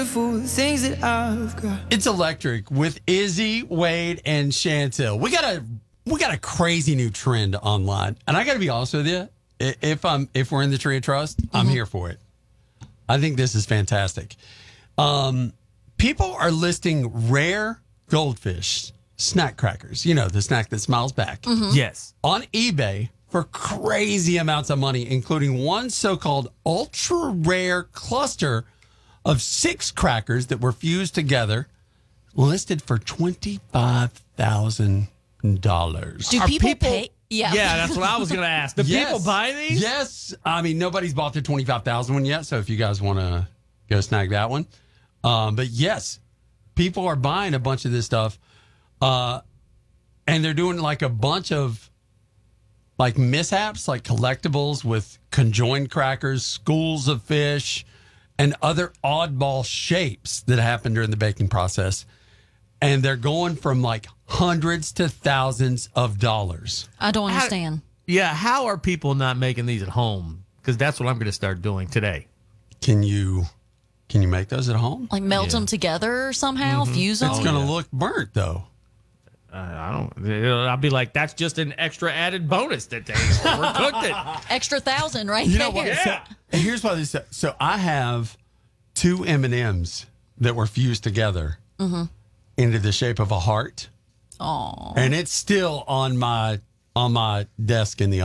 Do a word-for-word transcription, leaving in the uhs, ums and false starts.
For the things that I've got. It's Electric with Izzy, Wade, and Chantel. We got a we got a crazy new trend online, and I got to be honest with you. i- If I'm if we're in the Tree of Trust, I'm here for it. I think this is fantastic. Um, people are listing rare goldfish snack crackers. You know, the snack that smiles back. Yes. On eBay for crazy amounts of money, including one so-called ultra rare cluster of six crackers that were fused together, listed for twenty-five thousand dollars. Do Are people, people- pay? Yeah. Yeah, that's what I was going to ask. Do people buy these? Yes. I mean, nobody's bought the twenty-five thousand one yet, so if you guys want to go snag that one. Um, but yes, people are buying a bunch of this stuff, uh, and they're doing like a bunch of like mishaps, like collectibles with conjoined crackers, schools of fish, and other oddball shapes that happen during the baking process. And they're going from like hundreds to thousands of dollars. I don't understand. Yeah, how are people not making these at home? Because that's what I'm going to start doing today. Can you can you make those at home? Like melt them together somehow, fuse them. It's going to look burnt though. Uh, I don't. I'll be like, that's just an extra added bonus that they overcooked it. Extra thousand right You there. know what? Yeah. So, here's why this. So I have two M and M's that were fused together into the shape of a heart, Aw. and it's still on my on my desk in the